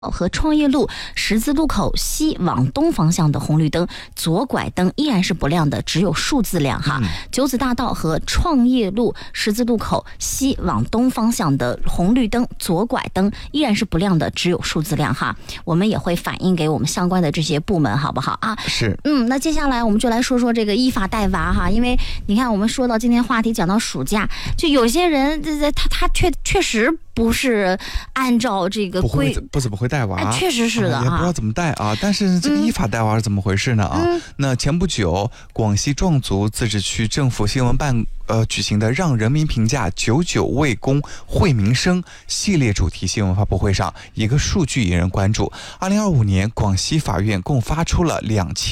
和创业路十字路口西往东方向的红绿灯左拐灯依然是不亮的，只有数字亮哈。九子大道和创业路十字路口西往东方向的红绿灯左拐灯依然是不亮的，只有数字亮哈。我们也会反映给我们相关的这些部门，好不好啊？ 是。 那接下来我们就来说说这个依法带娃哈，因为你看我们说到今天话题讲到暑假，就有些人他确实不是按照这个不怎么会带娃， 确实是的也不知道怎么带啊。但是这个依法带娃是怎么回事呢啊？那前不久，广西壮族自治区政府新闻办举行的让人民评价99为公惠民生系列主题新闻发布会上，一个数据引人关注。2025年，广西法院共发出了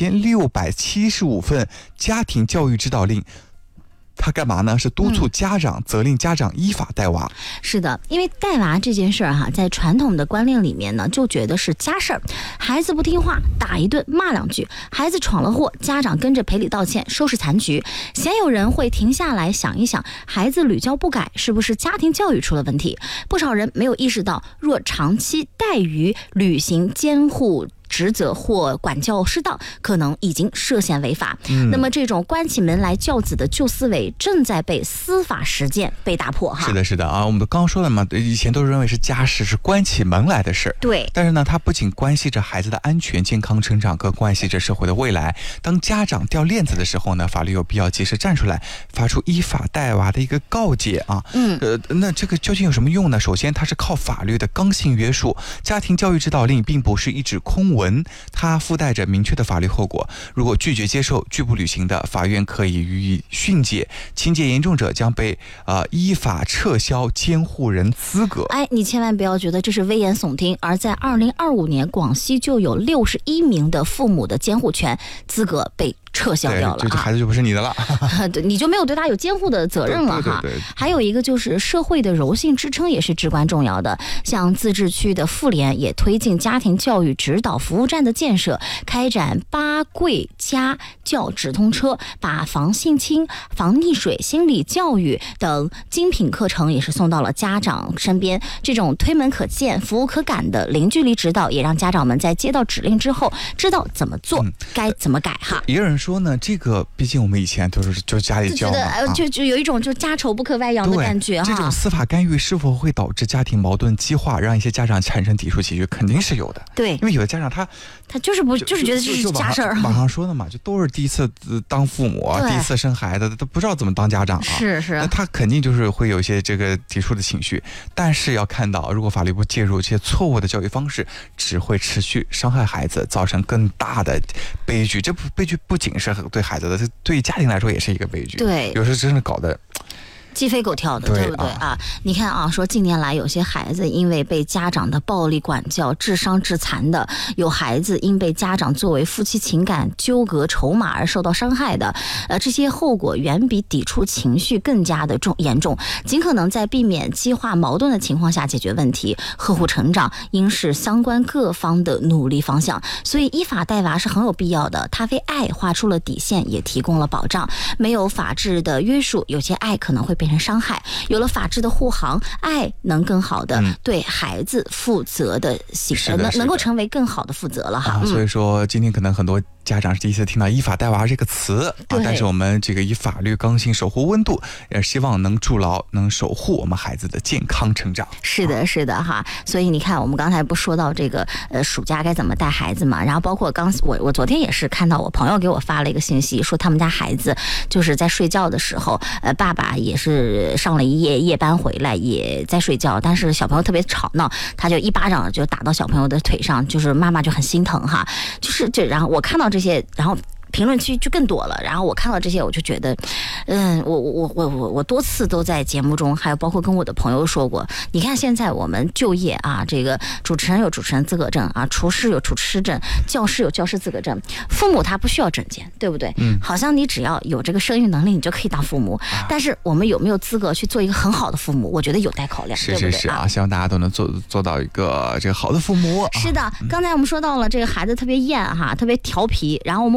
2675份家庭教育指导令。他干嘛呢？是督促家长，责令家长依法带娃。 是的，因为带娃这件事儿哈，在传统的观念里面呢，就觉得是家事儿，孩子不听话，打一顿骂两句，孩子闯了祸，家长跟着赔礼道歉，收拾残局。鲜有人会停下来想一想，孩子屡教不改，是不是家庭教育出了问题？不少人没有意识到，若长期怠于履行监护职责或管教失当，可能已经涉嫌违法。那么这种关起门来教子的旧思维正在被司法实践被打破哈。 是的啊，我们刚刚说了嘛，以前都认为是家事，是关起门来的事。 对。 但是呢，它不仅关系着孩子的安全、健康成长，更关系着社会的未来。当家长掉链子的时候呢，法律有必要及时站出来，发出依法带娃的一个告诫啊。那这个究竟有什么用呢？首先，它是靠法律的刚性约束。家庭教育指导令并不是一纸空文，它附带着明确的法律后果。如果拒绝接受、拒不履行的，法院可以予以训诫，情节严重者将被依法撤销监护人资格。 你千万不要觉得这是危言耸听，而在2025年，广西就有61名的父母的监护权资格被撤销掉了， 这孩子就不是你的了对，你就没有对他有监护的责任了哈。 对。 还有一个就是社会的柔性支撑也是至关重要的，像自治区的妇联也推进家庭教育指导服务站的建设，开展8贵家教直通车，把防性侵、防溺水、心理教育等精品课程也是送到了家长身边。这种推门可见、服务可感的零距离指导，也让家长们在接到指令之后知道怎么做，该怎么改哈。 也有人说呢，这个毕竟我们以前都是就家里教嘛， 就有一种就家丑不可外扬的感觉哈。 这种司法干预是否会导致家庭矛盾激化，让一些家长产生抵触情绪？肯定是有的。 对， 因为有的家长他就是觉得这是家事儿。 网上说的嘛，就都是第一次当父母，第一次生孩子，都不知道怎么当家长啊。 是。 那他肯定就是会有一些这个抵触的情绪。但是要看到，如果法律不介入，这些错误的教育方式只会持续伤害孩子，造成更大的悲剧。这悲剧不仅是对孩子的，对家庭来说也是一个悲剧。 对， 有时候真的搞得鸡飞狗跳的，对不对啊？你看啊，说近年来有些孩子因为被家长的暴力管教致伤致残的，有孩子因被家长作为夫妻情感纠葛筹码而受到伤害的，这些后果远比抵触情绪更加的严重。尽可能在避免激化矛盾的情况下解决问题，呵护成长应是相关各方的努力方向。所以依法带娃是很有必要的，它为爱画出了底线，也提供了保障。没有法治的约束，有些爱可能会变成伤害。有了法治的护航，爱能更好的对孩子负责的能够成为更好的负责了哈。 所以说今天可能很多家长是第一次听到依法带娃这个词但是我们这个以法律刚性守护温度，也希望能筑牢、能守护我们孩子的健康成长。 是的哈。所以你看，我们刚才不说到这个暑假该怎么带孩子嘛，然后包括我昨天也是看到我朋友给我发了一个信息，说他们家孩子就是在睡觉的时候，爸爸也是上了一夜班回来也在睡觉，但是小朋友特别吵闹，他就一巴掌就打到小朋友的腿上，就是妈妈就很心疼哈，然后我看到这些，然后评论区就更多了，然后我看到这些我就觉得我多次都在节目中还有包括跟我的朋友说过，你看现在我们就业啊，这个主持人有主持人资格证啊，厨师有厨师证，教师有教师资格证，父母他不需要证件，对不对？好像你只要有这个生育能力你就可以当父母，但是我们有没有资格去做一个很好的父母，我觉得有待考量。 是希望大家都能做到一个这个好的父母。 是的，刚才我们说到了这个孩子特别厌哈，特别调皮，然后我们56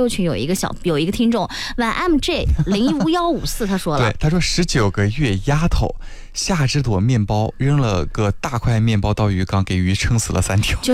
六群有一个听众晚 MJ015154他说了， 对，他说19个月丫头下只朵面包，扔了个大块面包到鱼缸，给鱼撑死了3条。